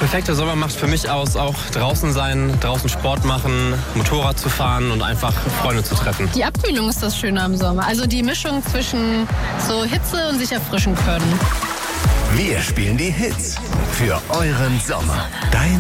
Perfekter Sommer macht für mich aus, auch draußen sein, draußen Sport machen, Motorrad zu fahren und einfach Freunde zu treffen. Die Abkühlung ist das Schöne am Sommer. Also die Mischung zwischen so Hitze und sich erfrischen können. Wir spielen die Hits für euren Sommer. Dein